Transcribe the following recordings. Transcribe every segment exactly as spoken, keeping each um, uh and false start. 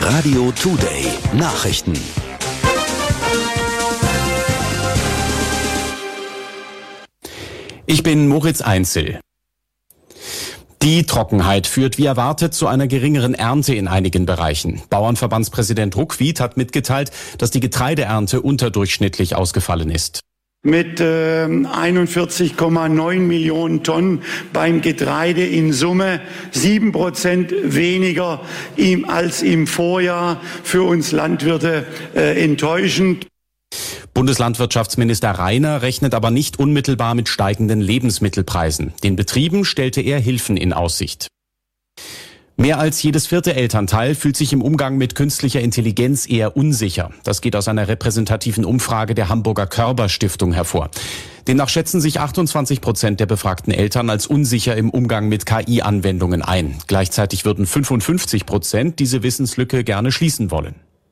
Radio Today Nachrichten. Ich bin Moritz Einzel. Die Trockenheit führt wie erwartet zu einer geringeren Ernte in einigen Bereichen. Bauernverbandspräsident Ruckwied hat mitgeteilt, dass die Getreideernte unterdurchschnittlich ausgefallen ist. Mit äh, einundvierzig Komma neun Millionen Tonnen beim Getreide in Summe sieben Prozent weniger im, als im Vorjahr. Für uns Landwirte äh, enttäuschend. Bundeslandwirtschaftsminister Rainer rechnet aber nicht unmittelbar mit steigenden Lebensmittelpreisen. Den Betrieben stellte er Hilfen in Aussicht. Mehr als jedes vierte Elternteil fühlt sich im Umgang mit künstlicher Intelligenz eher unsicher. Das geht aus einer repräsentativen Umfrage der Hamburger Körber Stiftung hervor. Demnach schätzen sich achtundzwanzig Prozent der befragten Eltern als unsicher im Umgang mit K I-Anwendungen ein. Gleichzeitig würden fünfundfünfzig Prozent diese Wissenslücke gerne schließen wollen.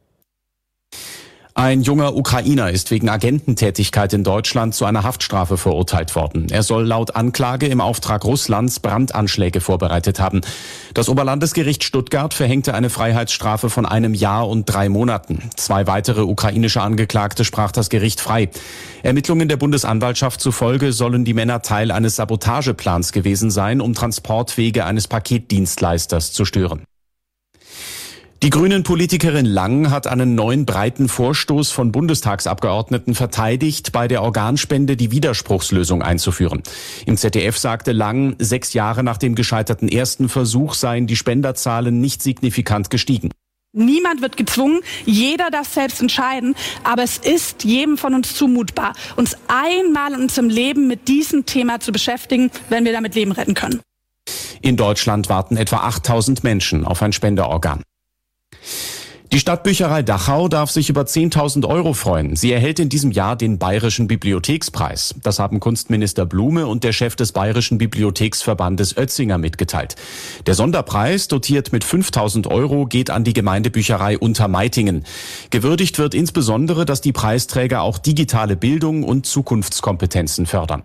Ein junger Ukrainer ist wegen Agententätigkeit in Deutschland zu einer Haftstrafe verurteilt worden. Er soll laut Anklage im Auftrag Russlands Brandanschläge vorbereitet haben. Das Oberlandesgericht Stuttgart verhängte eine Freiheitsstrafe von einem Jahr und drei Monaten. Zwei weitere ukrainische Angeklagte sprach das Gericht frei. Ermittlungen der Bundesanwaltschaft zufolge sollen die Männer Teil eines Sabotageplans gewesen sein, um Transportwege eines Paketdienstleisters zu stören. Die Grünen-Politikerin Lang hat einen neuen breiten Vorstoß von Bundestagsabgeordneten verteidigt, bei der Organspende die Widerspruchslösung einzuführen. Im Z D F sagte Lang, sechs Jahre nach dem gescheiterten ersten Versuch seien die Spenderzahlen nicht signifikant gestiegen. Niemand wird gezwungen, jeder darf selbst entscheiden, aber es ist jedem von uns zumutbar, uns einmal in unserem Leben mit diesem Thema zu beschäftigen, wenn wir damit Leben retten können. In Deutschland warten etwa achttausend Menschen auf ein Spenderorgan. Die Stadtbücherei Dachau darf sich über zehntausend Euro freuen. Sie erhält in diesem Jahr den Bayerischen Bibliothekspreis. Das haben Kunstminister Blume und der Chef des Bayerischen Bibliotheksverbandes Oetzinger mitgeteilt. Der Sonderpreis, dotiert mit fünftausend Euro, geht an die Gemeindebücherei Untermeitingen. Gewürdigt wird insbesondere, dass die Preisträger auch digitale Bildung und Zukunftskompetenzen fördern.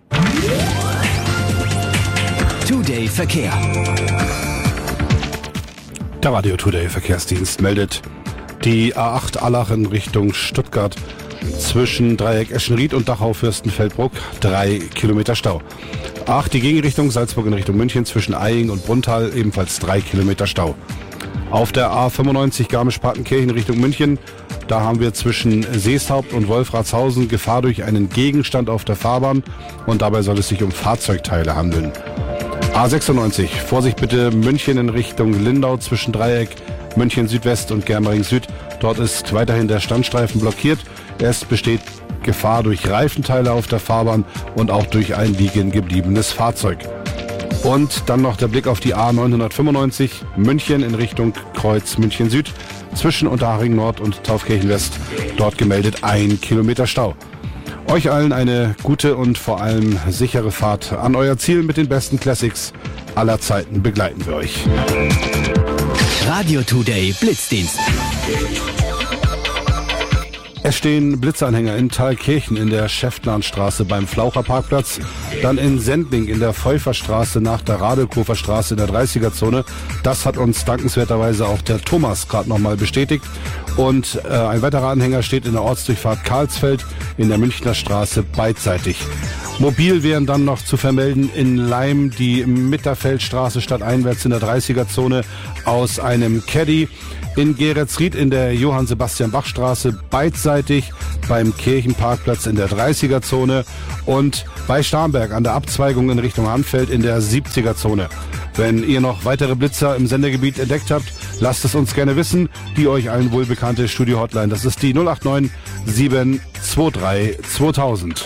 Today Verkehr. Der Radio Today Verkehrsdienst meldet die A acht Allach in Richtung Stuttgart zwischen Dreieck Eschenried und Dachau-Fürstenfeldbruck drei Kilometer Stau. A acht die Gegenrichtung Salzburg in Richtung München zwischen Eying und Brunnthal ebenfalls drei Kilometer Stau. Auf der A fünfundneunzig Garmisch-Partenkirchen Richtung München, da haben wir zwischen Seeshaupt und Wolfratshausen Gefahr durch einen Gegenstand auf der Fahrbahn und dabei soll es sich um Fahrzeugteile handeln. A sechsundneunzig, Vorsicht bitte, München in Richtung Lindau zwischen Dreieck, München Südwest und Germering Süd. Dort ist weiterhin der Standstreifen blockiert. Es besteht Gefahr durch Reifenteile auf der Fahrbahn und auch durch ein liegen gebliebenes Fahrzeug. Und dann noch der Blick auf die A neunhundertfünfundneunzig, München in Richtung Kreuz München Süd zwischen Unterhaching Nord und Taufkirchen West. Dort gemeldet ein Kilometer Stau. Euch allen eine gute und vor allem sichere Fahrt an euer Ziel mit den besten Classics aller Zeiten begleiten wir euch. Radio Today Blitzdienst. Es stehen Blitzanhänger in Thalkirchen in der Schäftlarnstraße beim Flaucherparkplatz, dann in Sendling in der Pfeuferstraße nach der Radelkofer Straße in der dreißiger-Zone. Das hat uns dankenswerterweise auch der Thomas gerade nochmal bestätigt. Und äh, ein weiterer Anhänger steht in der Ortsdurchfahrt Karlsfeld in der Münchner Straße beidseitig. Mobil wären dann noch zu vermelden in Leim die Mitterfeldstraße stadteinwärts in der dreißiger-Zone aus einem Caddy. In Geretsried in der Johann-Sebastian-Bach-Straße beidseitig beim Kirchenparkplatz in der dreißiger-Zone und bei Starnberg an der Abzweigung in Richtung Hanfeld in der siebziger-Zone. Wenn ihr noch weitere Blitzer im Sendegebiet entdeckt habt, lasst es uns gerne wissen. Die euch allen wohlbekannte Studio-Hotline, das ist die null acht neun sieben zwei drei zweitausend.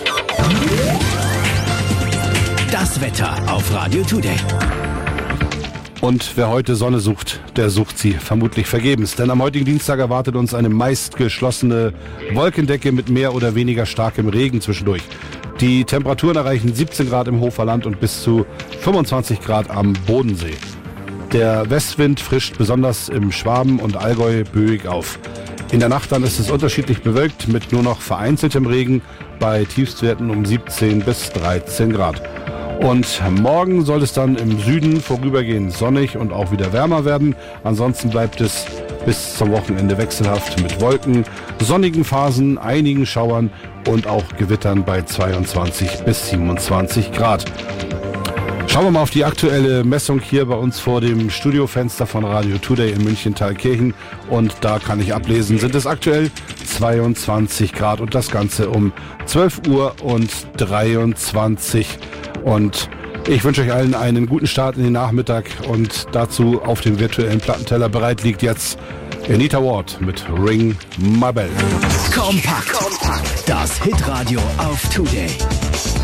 Das Wetter auf Radio Today. Und wer heute Sonne sucht, der sucht sie vermutlich vergebens. Denn am heutigen Dienstag erwartet uns eine meist geschlossene Wolkendecke mit mehr oder weniger starkem Regen zwischendurch. Die Temperaturen erreichen siebzehn Grad im Hoferland und bis zu fünfundzwanzig Grad am Bodensee. Der Westwind frischt besonders im Schwaben und Allgäu böig auf. In der Nacht dann ist es unterschiedlich bewölkt mit nur noch vereinzeltem Regen bei Tiefstwerten um siebzehn bis dreizehn Grad. Und morgen soll es dann im Süden vorübergehend sonnig und auch wieder wärmer werden. Ansonsten bleibt es bis zum Wochenende wechselhaft mit Wolken, sonnigen Phasen, einigen Schauern und auch Gewittern bei zweiundzwanzig bis siebenundzwanzig Grad. Schauen wir mal auf die aktuelle Messung hier bei uns vor dem Studiofenster von Radio Today in München-Thalkirchen. Und da kann ich ablesen, sind es aktuell zweiundzwanzig Grad und das Ganze um zwölf Uhr und dreiundzwanzig. Und ich wünsche euch allen einen guten Start in den Nachmittag und dazu auf dem virtuellen Plattenteller bereit liegt jetzt Anita Ward mit Ring My Bell. Kompakt. Kompakt. Das Hitradio auf Today.